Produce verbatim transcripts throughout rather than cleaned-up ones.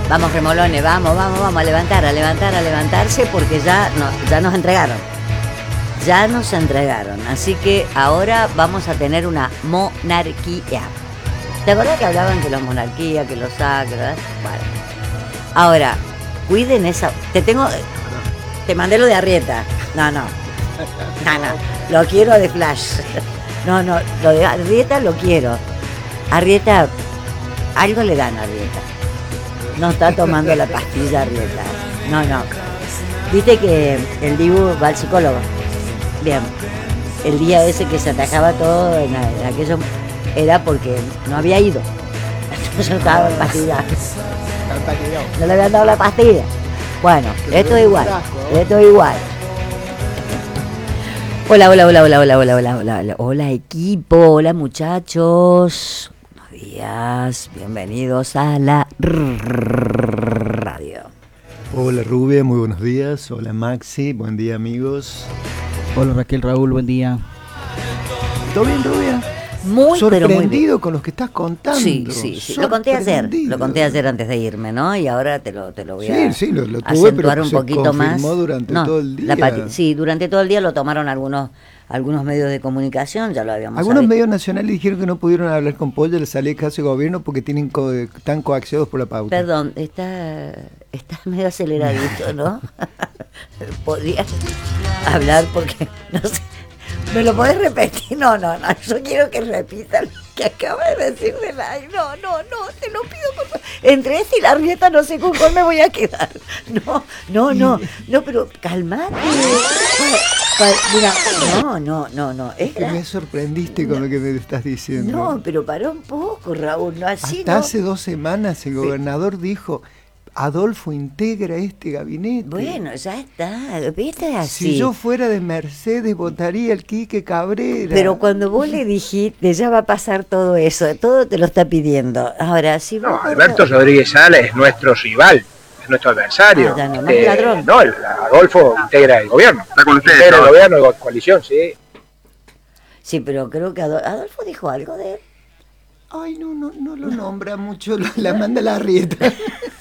Vamos, remolones, vamos, vamos, vamos a levantar, a levantar, a levantarse, porque ya, no, ya nos entregaron. Ya nos entregaron. Así que ahora vamos a tener una monarquía. ¿Te acordás que hablaban que la monarquía, que los sacros? Bueno. Ahora, cuiden esa... Te tengo... Te mandé lo de Arrieta. No, no. No, no. Lo quiero de flash. No, no. Lo de Arrieta lo quiero. Arrieta... Algo le dan a Arrieta. No está tomando la pastilla Arrieta. No, no. Viste que el Dibu va al psicólogo. Bien. El día ese que se atajaba todo en, en aquello era porque no había ido. Entonces no estaba en pastilla. No le habían dado la pastilla. Bueno, esto es igual. Esto es igual. Hola, hola, hola, hola, hola, hola, hola, hola, hola, hola equipo, hola muchachos. Buenos días, bienvenidos a la radio. Hola Rubia, muy buenos días. Hola Maxi, buen día amigos. Hola Raquel, Raúl, buen día. ¿Todo bien, Rubia? Muy, sorprendido pero muy bien. con los que estás contando. Sí, sí, sí. Lo conté ayer, lo conté ayer antes de irme, ¿no? Y ahora te lo, te lo voy sí, a sí, lo, lo tuve, acentuar pero un se poquito más. Durante no, todo el día. La pati- sí, durante todo el día lo tomaron algunos algunos medios de comunicación, ya lo habíamos Algunos sabido. medios nacionales dijeron que no pudieron hablar con Pollo, les salió caso de gobierno porque tienen co- están coaxiados por la pauta. Perdón, está, está medio aceleradito, ¿no? Podrías hablar porque, no sé, ¿me lo podés repetir? No, no, no, yo quiero que repitan lo que acaba de decir de la... No, no, no, te lo pido por favor. Entre este y la Arrieta no sé con cuál me voy a quedar. No, no, no, no, pero calmate. Mira, no, no, no, no. Es que me sorprendiste no, con lo que me estás diciendo. No, pero paró un poco, Raúl, no así. Hasta no. hace dos semanas el gobernador sí. dijo... Adolfo integra este gabinete. Bueno, ya está, viste así. Si yo fuera de Mercedes, votaría el Quique Cabrera. Pero cuando vos le dijiste, ya va a pasar todo eso, todo te lo está pidiendo. Ahora, si vos... No, Alberto no... Rodríguez Sala es nuestro rival, es nuestro adversario. Ah, ya no, no eh, es ladrón. No, el Adolfo integra el gobierno. Está con ustedes. Integra ¿no? el gobierno de coalición, sí. Sí, pero creo que Adolfo, Adolfo dijo algo de él. Ay, no, no, no lo nombra mucho, la manda la Arrieta.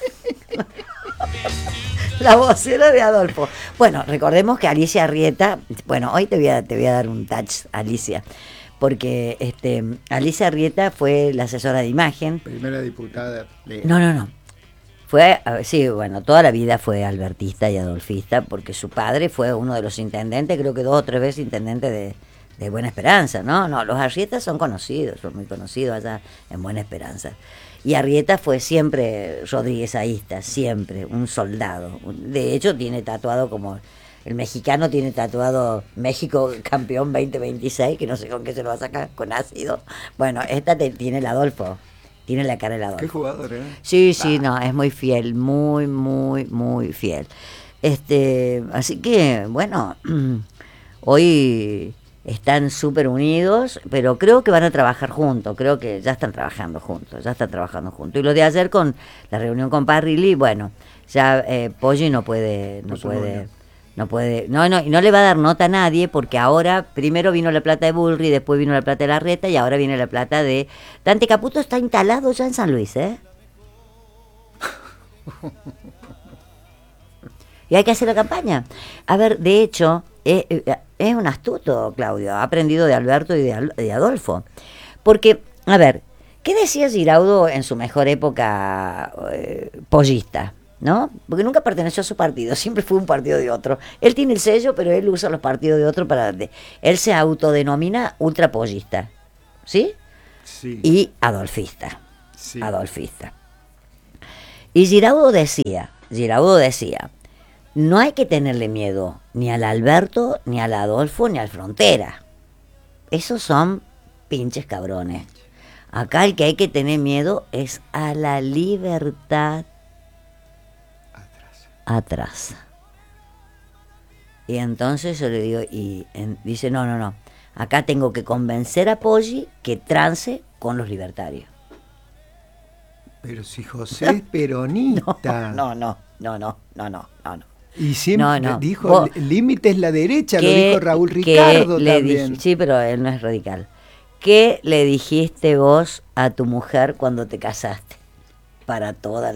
La vocera de Adolfo. Bueno, recordemos que Alicia Arrieta, bueno, hoy te voy a, te voy a dar un touch, Alicia, porque este, Alicia Arrieta fue la asesora de imagen. Primera diputada. De... No, no, no. Fue, sí, bueno, toda la vida fue albertista y adolfista, porque su padre fue uno de los intendentes, creo que dos o tres veces intendente de, de Buena Esperanza, ¿no? No, los Arrietas son conocidos, son muy conocidos allá en Buena Esperanza. Y Arrieta fue siempre rodriguezaísta, siempre, un soldado. De hecho, tiene tatuado como... El mexicano tiene tatuado México campeón veinte veintiséis, que no sé con qué se lo va a sacar, con ácido. Bueno, esta te, tiene el Adolfo, tiene la cara del Adolfo. Qué jugador, ¿eh? Sí, sí, no, es muy fiel, muy, muy, muy fiel. Este, así que, bueno, hoy... Están súper unidos, pero creo que van a trabajar juntos, creo que ya están trabajando juntos, ya están trabajando juntos. Y lo de ayer con la reunión con Parrilli, bueno, ya eh, Poggi no puede, no puede, no puede, no, no, y no le va a dar nota a nadie, porque ahora primero vino la plata de Bullrich, después vino la plata de Larreta y ahora viene la plata de... Dante Caputo está instalado ya en San Luis, ¿eh? Y hay que hacer la campaña. A ver, de hecho... Eh, eh, es un astuto, Claudio, ha aprendido de Alberto y de, de Adolfo. Porque, a ver, ¿qué decía Giraudo en su mejor época eh, pollista? ¿No? Porque nunca perteneció a su partido, siempre fue un partido de otro. Él tiene el sello, pero él usa los partidos de otro para... De, él se autodenomina ultrapollista, ¿sí? Sí. Y adolfista, sí. adolfista. Y Giraudo decía, Giraudo decía... No hay que tenerle miedo ni al Alberto, ni al Adolfo, ni al Frontera. Esos son pinches cabrones. Acá el que hay que tener miedo es a la libertad. Atrás. Atrás. Y entonces yo le digo, y en, dice, no, no, no. Acá tengo que convencer a Poggi que trance con los libertarios. Pero si José es peronista. No, no, no, no, no, no, no, no. Y siempre no, no. dijo, Vos, el límite es la derecha, que, lo dijo Raúl Ricardo le también. Dij, sí, pero él no es radical. ¿Qué le dijiste vos a tu mujer cuando te casaste? Para toda la vida.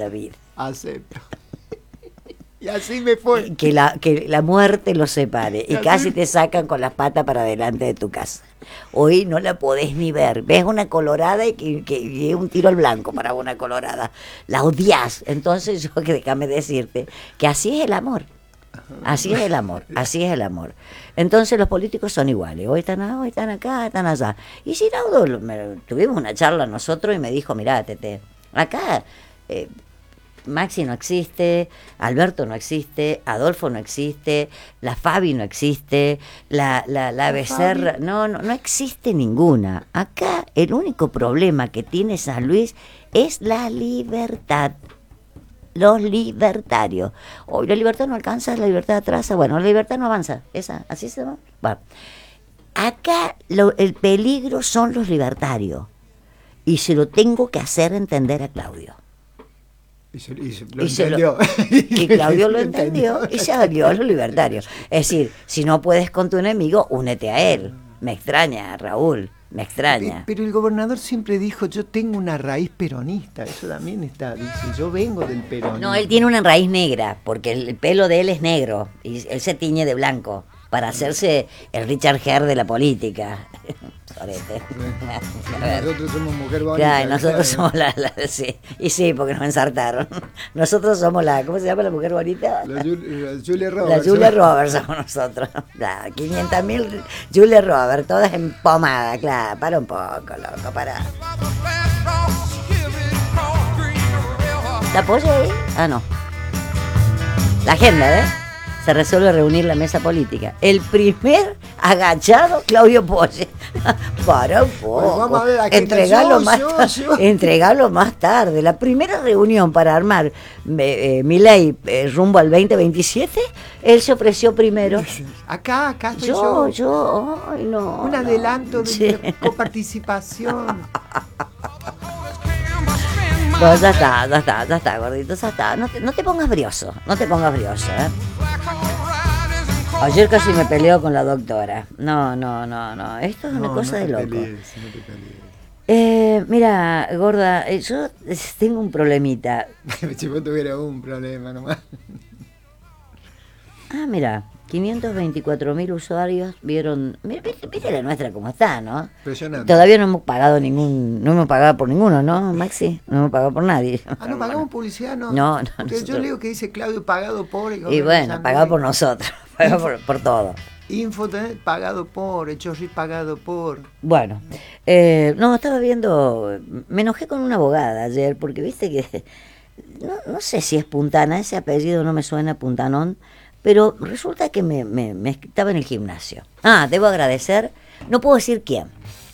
Acepto. Y así me fue. Que la, que la muerte los separe y Y así- casi te sacan con las patas para delante de tu casa. Hoy no la podés ni ver. Ves una colorada y que, que y es un tiro al blanco para una colorada. La odias. Entonces yo que déjame decirte que así es el amor. Así es el amor, así es el amor. Entonces los políticos son iguales. Hoy están, hoy están acá, están allá. Y Giraudo, lo- me- tuvimos una charla nosotros y me dijo, mirá, Tete, acá... eh, Maxi no existe, Alberto no existe, Adolfo no existe, la Fabi no existe, la, la, la, La Becerra, Fabi. no, no, no existe ninguna. Acá el único problema que tiene San Luis es la libertad. Los libertarios. Hoy la libertad no alcanza, la libertad atrasa. Bueno, la libertad no avanza. Esa, así se va. Bueno, acá lo- el peligro son los libertarios. Y se lo tengo que hacer entender a Claudio. Y se, y se lo Y se lo- entendió. Y Claudio lo entendió y se alió a los libertarios. Es decir, si no puedes con tu enemigo, únete a él. Me extraña, Raúl, me extraña. Pe- Pero el gobernador siempre dijo, yo tengo una raíz peronista. Eso también está, dice, yo vengo del peronismo. No, él tiene una raíz negra, porque el pelo de él es negro y él se tiñe de blanco para hacerse el Richard Gere de la política. Sorete. Nosotros somos mujer bonita. Claro, nosotros claro. somos la, la- sí, y sí, porque nos ensartaron. Nosotros somos la, ¿cómo se llama la mujer bonita? La, Jul- la Julia La Roberts. Julia Roberts somos nosotros. Claro, quinientas mil Julia Roberts, todas en pomada, claro. Para un poco, loco, para. ¿La apoyo ahí? Ah, no. La agenda, ¿eh? Se resuelve reunir la mesa política. El primer agachado, Claudio Polle. Para un Pues vamos poco. a ver, aquí está. Entregalo, Yo, más yo, ta- yo. entregalo más tarde. La primera reunión para armar eh, eh, mi ley eh, rumbo al veinte veintisiete, él se ofreció primero. Acá, acá estoy Yo, yo. yo, ay, no. Un no. adelanto de Sí. mi coparticipación. No, ya está, ya está, ya está, gordito, ya está. No te, no te pongas brioso, no te pongas brioso, ¿eh? Ayer casi me peleó con la doctora. No, no, no, no. Esto es una No, cosa no de te loco. pelees, no te pelees. Eh, mira, gorda, eh, yo eh, tengo un problemita. Si vos tuvieras un problema nomás. Ah, mira, quinientos veinticuatro mil usuarios vieron. Mira, viste, viste la nuestra cómo está, ¿no? Impresionante. Todavía no hemos pagado ningún. No hemos pagado por ninguno, ¿no, Maxi? No hemos pagado por nadie. Ah, ¿no pagamos publicidad? No, No, no, Porque nosotros- yo leo que dice Claudio pagado por... Y bueno, pagado por nosotros, pagado por, por todo. Infotenet pagado por, Echorri pagado por... Bueno, eh, no, estaba viendo, me enojé con una abogada ayer porque viste que, no, no sé si es Puntana, ese apellido no me suena Puntanón, pero resulta que me, me, me estaba en el gimnasio. Ah, debo agradecer, no puedo decir quién.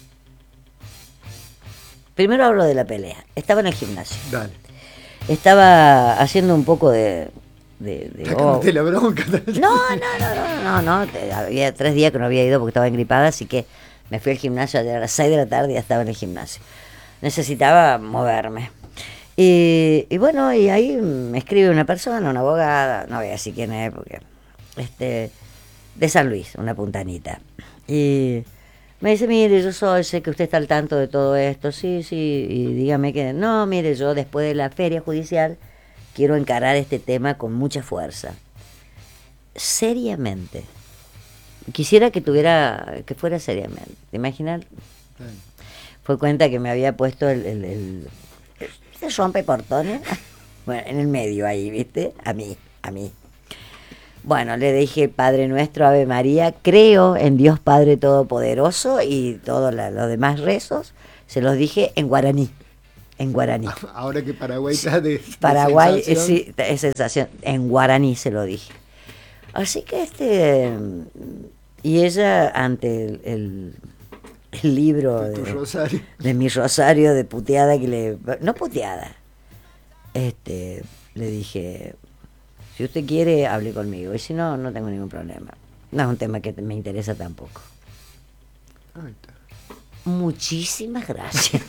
Primero hablo de la pelea, estaba en el gimnasio, Dale. estaba haciendo un poco de... de, de Sacándote la bronca. No, no, no, no, no, no, te- había tres días que no había ido porque estaba engripada, así que me fui al gimnasio ayer a las seis de la tarde y ya estaba en el gimnasio. Necesitaba moverme. Y, y bueno, y ahí me escribe una persona, una abogada, no voy a decir quién es, porque, este, de San Luis, una puntanita. Y me dice, mire, yo soy, sé que usted está al tanto de todo esto, sí, sí, y dígame que, no, mire, yo después de la feria judicial quiero encarar este tema con mucha fuerza. Seriamente. Quisiera que tuviera, que fuera seriamente. ¿Te imaginas? Fue cuenta que me había puesto el, el, el, el rompe portones. Bueno, en el medio ahí, ¿viste? A mí, a mí. Bueno, le dije, Padre Nuestro, Ave María, creo en Dios Padre Todopoderoso y todos la- los demás rezos, se los dije en guaraní. En guaraní. Ahora que Paraguay está de, de Paraguay, eh, sensación. sí, es sensación. En guaraní se lo dije. Así que este. Y ella, ante el, el, el libro De tu de, rosario. de mi rosario de puteada que le. No puteada. Este, le dije: si usted quiere, hable conmigo. Y si no, no tengo ningún problema. No es un tema que me interesa tampoco. Ahí está. Muchísimas gracias.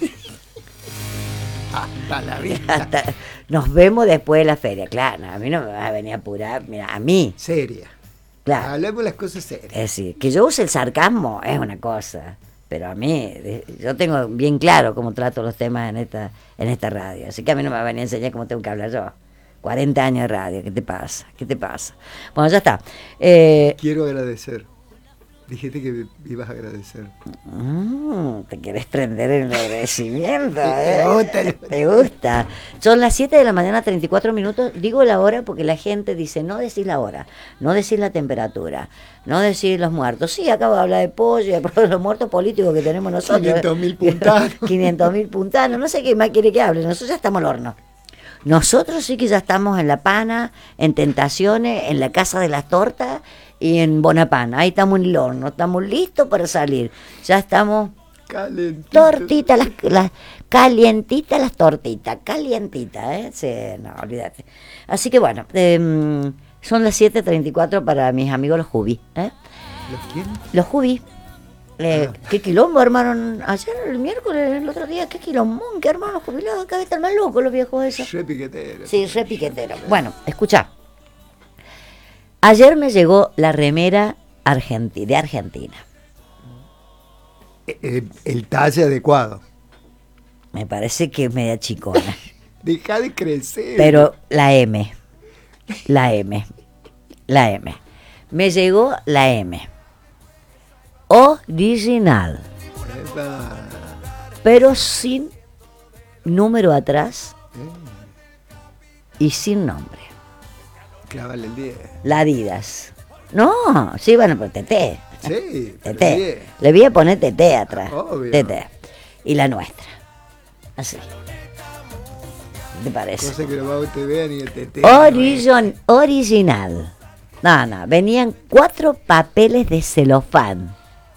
Hasta la vista. Hasta- nos vemos después de la feria. Claro, no, a mí no me va a venir a apurar. Mira, a mí, Seria. claro. Hablemos las cosas serias. Es decir, que yo use el sarcasmo es una cosa, pero a mí, de- yo tengo bien claro cómo trato los temas en esta en esta radio. Así que a mí no me va a venir a enseñar cómo tengo que hablar yo. cuarenta años de radio, ¿qué te pasa? ¿Qué te pasa? Bueno, ya está. Eh, Quiero agradecer. Dijiste que ibas a agradecer. Mm, te querés prender en el agradecimiento, ¿eh? Te gusta. Te gusta. Son las siete de la mañana, treinta y cuatro minutos. Digo la hora porque la gente dice, no decís la hora, no decís la temperatura, no decís los muertos. Sí, acabo de hablar de pollo y de los muertos políticos que tenemos nosotros. quinientos mil puntanos. quinientos mil puntanos. No sé qué más quiere que hable. Nosotros ya estamos al horno. Nosotros sí que ya estamos en La Pana, en Tentaciones, en la Casa de las Tortas y en Bonapana. Ahí estamos en el horno, estamos listos para salir. Ya estamos Calentito. tortitas, las, las calientitas las tortitas, calientitas, ¿eh? Sí, no, olvídate. Así que bueno, eh, son las siete treinta y cuatro para mis amigos los Jubis, ¿eh? ¿Los quién? Los Jubis. Eh, Ah. Qué quilombo armaron ayer, el miércoles, el otro día, qué quilombón que armaron los jubilados, cada vez están más locos los viejos esos. Re piquetero. Sí, re piquetero. Bueno, escucha. Ayer me llegó la remera argenti- de Argentina. Eh, eh, el talle adecuado. Me parece que es media chicona. Deja de crecer. Pero la M. La M. La M. Me llegó la M. Original. Epa. Pero sin número atrás y sin nombre. Clávale el diez. La Adidas. No, sí, bueno, pero Teté. Sí, pero Teté. diez. Le voy a poner Teté atrás. Obvio. Teté. Y la nuestra. Así. ¿Qué te parece? Cosa que los vagos te vean y te te. Origin- original. No, no, venían cuatro papeles de celofán.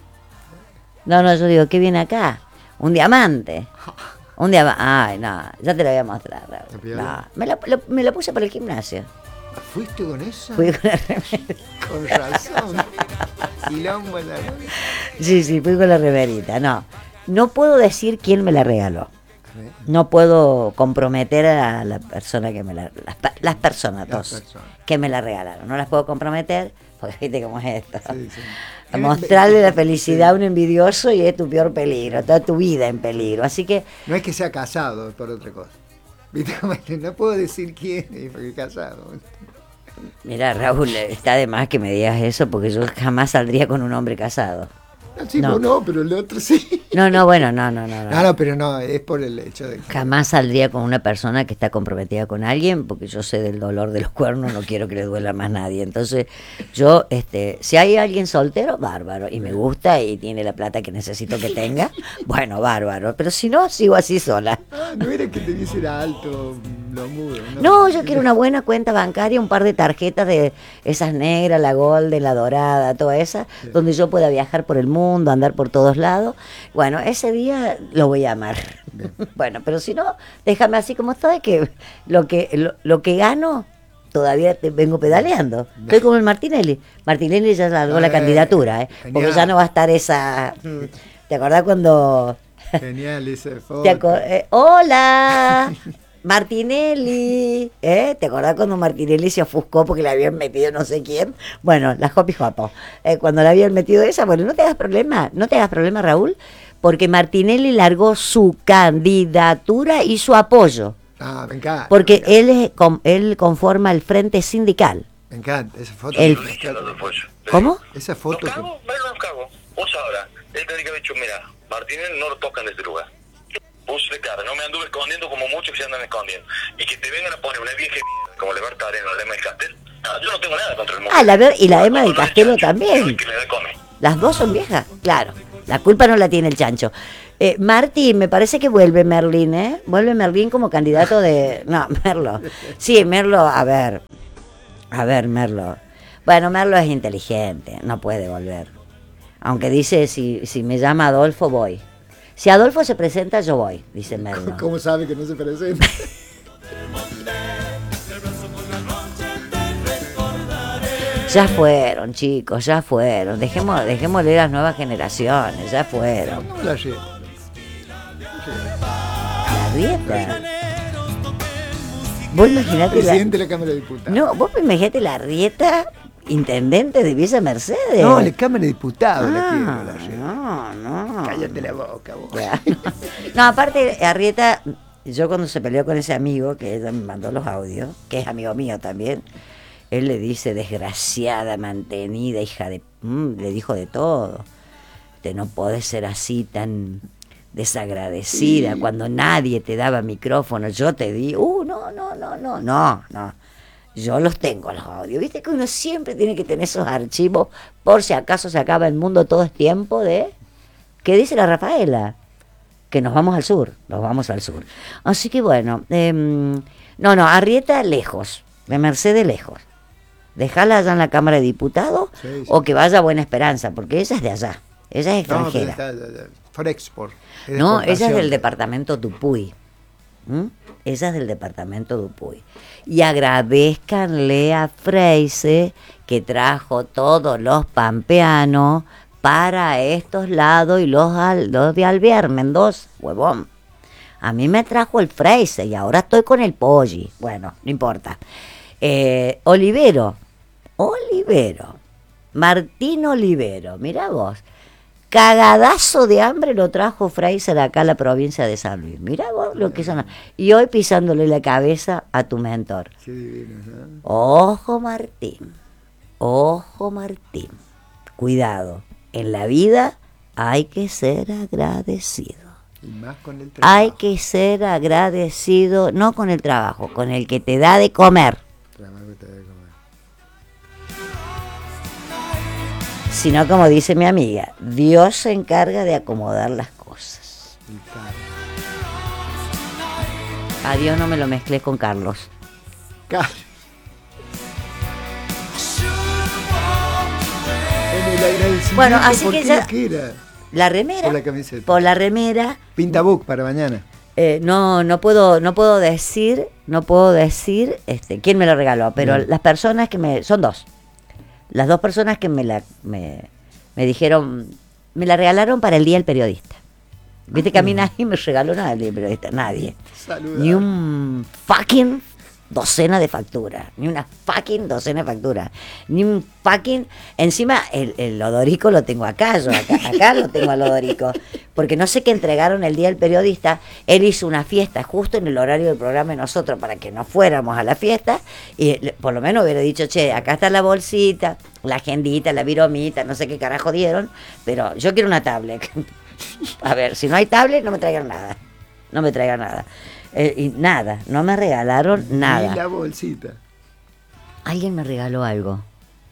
No, no, yo digo, ¿qué viene acá? Un diamante. Un diamante. Ay, no, ya te lo voy a mostrar, Raúl. ¿Te No, me la, lo- me la puse para el gimnasio. ¿Fuiste con eso? Fui con la remera. Con razón. Quilombo en la- Sí, sí, fui con la remerita. No, no puedo decir quién me la regaló. No puedo comprometer a la persona que me la... Las, pe- las personas, Las dos, personas. que me la regalaron. No las puedo comprometer, porque viste cómo es esto. Sí, sí. A mostrarle la felicidad a un envidioso y es tu peor peligro, toda tu vida en peligro. Así que, No es que sea casado, es por otra cosa. ¿Viste? No puedo decir quién es, porque es casado. mira, Raúl, está de más que me digas eso, porque yo jamás saldría con un hombre casado. No, sí, No. no. no, pero el otro sí. No, no, bueno, no, no, no. no. No, no, pero no, es por el hecho de que... Jamás saldría con una persona que está comprometida con alguien, porque yo sé del dolor de los cuernos, no quiero que le duela más a nadie. Entonces, yo, este, si hay alguien soltero, bárbaro, y me gusta y tiene la plata que necesito que tenga, bueno, bárbaro. Pero si no, sigo así sola. Ah, no era que te dice era alto, lo mudo. No, yo quiero una buena cuenta bancaria, un par de tarjetas de esas negras, la golden, la dorada, toda esa, donde yo pueda viajar por el mundo, andar por todos lados. Bueno, ese día lo voy a amar. Bueno, pero si no, déjame así como estoy, que lo que lo, lo que gano todavía te vengo pedaleando. Estoy como el Martinelli. Martinelli ya largó la Eh, candidatura, ¿eh? Porque genial. ya no va a estar esa... ¿Te acordás cuando... Genial esa foto. Te acor- eh, ¡Hola! Martinelli, ¿eh? ¿Te acordás cuando Martinelli se ofuscó porque le habían metido no sé quién? Bueno, la Hopi Jopo. Eh, cuando le habían metido esa, bueno, no te hagas problema, no te hagas problema, Raúl, porque Martinelli largó su candidatura y su apoyo, Ah, me encanta. porque me encanta, él es, com- él conforma el frente sindical. Me encanta esa foto. El- ¿Cómo? Esa ¿Lo foto. que- cago? Bueno, lo cago. Vos ahora, él tendría que haber dicho, mira, Martínez no lo tocan de este lugar. Puse cara, no me anduve escondiendo como muchos que se andan escondiendo. Y que te vengan a poner una vieja mierda como Leberta Arena o la Emma del Castel. No, yo no tengo nada contra el mundo. Ah, la ver- y la Emma No, del no, no, Castelo el chancho, también. soy el que le da come. Las dos son viejas, claro. La culpa no la tiene el chancho. Eh, Martín, me parece que vuelve Merlín, ¿eh? Vuelve Merlín como candidato de... No, Merlo. Sí, Merlo, a ver. A ver, Merlo. Bueno, Merlo es inteligente, no puede volver. Aunque dice, si, si me llama Adolfo, voy. Si Adolfo se presenta, yo voy, dice Merlo. ¿Cómo sabe que no se presenta? Ya fueron, chicos, ya fueron. Dejemos, dejémosle a las nuevas generaciones, ya fueron. No la llevo. La Rieta. Vos imaginate la... Presidente de la Cámara de Diputados. No, vos imaginate la Rieta, intendente de Villa Mercedes. No, la Cámara de Diputados la Ah, quiero, la llevo. no, no. Cállate la boca, vos. Ya. No, aparte, Arrieta yo cuando se peleó con ese amigo, que ella me mandó los audios, que es amigo mío también, él le dice, desgraciada, mantenida, hija de... Mm, le dijo de todo. Te no podés ser así tan desagradecida, cuando nadie te daba micrófono, yo te di... Uh, no, no, no, no, no, no. Yo los tengo los audios. Viste que uno siempre tiene que tener esos archivos por si acaso se acaba el mundo todo es tiempo de... ¿Qué dice la Rafaela? Que nos vamos al sur, nos vamos al sur. Así que bueno, eh, no, no, Arrieta lejos, de Mercedes lejos. Dejala allá en la Cámara de Diputados, sí, sí. O que vaya a Buena Esperanza, porque ella es de allá, ella es extranjera. No, está, for export, es no, ella es del departamento Dupuy. ¿Mm? Ella es del departamento Dupuy. Y agradezcanle a Freise que trajo todos los pampeanos para estos lados y los, los de Alvear, Mendoza, huevón. A mí me trajo el Freise y ahora estoy con el Poggi. Bueno, no importa. Eh, Olivero, Olivero, Martín Olivero, mirá vos, cagadazo de hambre lo trajo Fraser acá a la provincia de San Luis. Mirá vos lo que son. Y hoy pisándole la cabeza a tu mentor. Qué divino, ¿no? Ojo Martín, ojo Martín, cuidado, en la vida hay que ser agradecido. Y más con el trabajo. Hay que ser agradecido, no con el trabajo, con el que te da de comer. Sino como dice mi amiga, Dios se encarga de acomodar las cosas. A Dios no me lo mezclé con Carlos. Car- en el agradecimiento, bueno, así ¿por que qué ya lo que era? La remera. Por la camiseta. Por la remera. Pintabook para mañana. Eh, no, no puedo, no puedo decir, no puedo decir, este, quién me lo regaló, pero Bien. Las personas que me, son dos. Las dos personas que me la me, me dijeron, me la regalaron para el Día del Periodista. Viste que a mí nadie me regaló nada el Día del Periodista, nadie. Saluda. Ni un fucking docena de factura, ni una fucking docena de factura, ni un fucking... Encima el, el odorico lo tengo acá, yo acá, acá lo tengo al odorico, porque no sé qué entregaron el Día del Periodista. Él hizo una fiesta justo en el horario del programa de nosotros para que no fuéramos a la fiesta, y le, por lo menos hubiera dicho, che, acá está la bolsita, la agendita, la viromita, no sé qué carajo dieron, pero yo quiero una tablet. A ver, si no hay tablet, no me traigan nada, no me traigan nada. Eh, y nada, no me regalaron nada. Ni la bolsita. Alguien me regaló algo.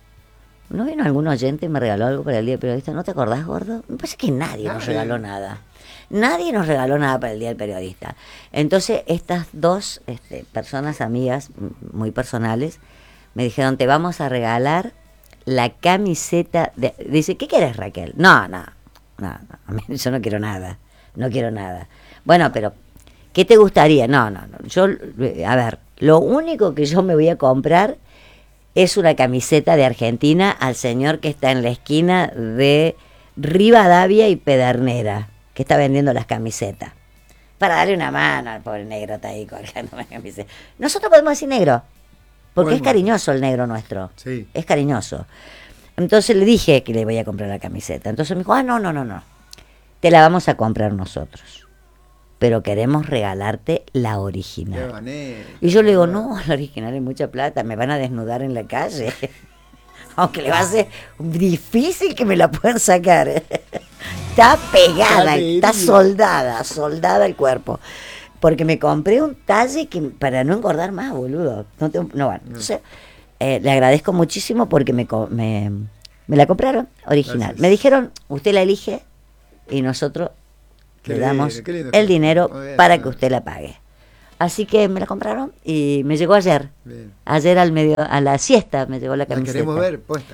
¿No vino algún oyente y me regaló algo para el Día del Periodista? ¿No te acordás, gordo? Me parece que nadie Nadie. nos regaló nada. Nadie nos regaló nada para el Día del Periodista. Entonces, estas dos este, personas, amigas, m- muy personales, me dijeron, te vamos a regalar la camiseta de... Dice, ¿qué quieres, Raquel? No, no, no, no, a mí, yo no quiero nada, no quiero nada. Bueno, pero... ¿Qué te gustaría? No, no, no. Yo, a ver, lo único que yo me voy a comprar es una camiseta de Argentina al señor que está en la esquina de Rivadavia y Pedernera, que está vendiendo las camisetas. Para darle una mano al pobre negro, está ahí colgando una camiseta. Nosotros podemos decir negro, porque Bueno. es cariñoso el negro nuestro. Sí. Es cariñoso. Entonces le dije que le voy a comprar la camiseta. Entonces me dijo, ah, no, no, no, no. Te la vamos a comprar nosotros. Pero queremos regalarte la Qué original. manera. Y yo le digo, no, la original es mucha plata, me van a desnudar en la calle. Aunque le va a ser difícil que me la puedan sacar. Está pegada, está soldada, soldada el cuerpo. Porque me compré un talle que para no engordar más, boludo. No, tengo, no bueno. Entonces, eh, le agradezco muchísimo porque me, co- me, me la compraron original. Gracias. Me dijeron, usted la elige y nosotros Qué le damos lindo, qué lindo. el dinero Muy bien, para muy que bien. usted la pague. Así que me la compraron y me llegó ayer. Bien. Ayer al medio, a la siesta me llegó la La camiseta. queremos ver puesta.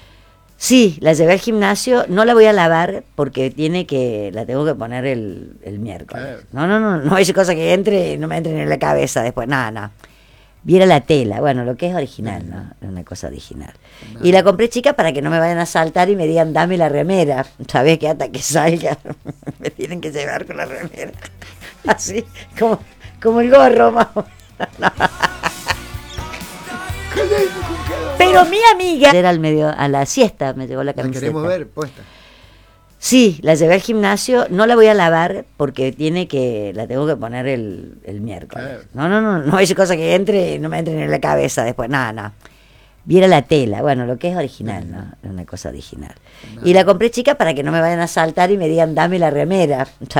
Sí, la llevé al gimnasio, no la voy a lavar porque tiene que, la tengo que poner el, el miércoles. Claro. No, no, no, no hay cosa que entre y no me entren en la cabeza después, nada, no. Viera la tela, bueno, lo que es original, ¿no? Es una cosa original. Y la compré chica para que no me vayan a saltar y me digan, dame la remera. Sabés que hasta que salga me tienen que llevar con la remera. Así, como, como el gorro, más o menos. Pero mi amiga... Era al medio, a la siesta me llegó la La camiseta. queremos ver puesta. Sí, la llevé al gimnasio, no la voy a lavar porque tiene que, la tengo que poner el, el miércoles. Claro. No, no, no, no es cosa que entre y no me entre ni en la cabeza después, nada, no. Viera la tela, bueno, lo que es original, ¿no? Es una cosa original. Y la compré chica para que no me vayan a saltar y me digan, dame la remera.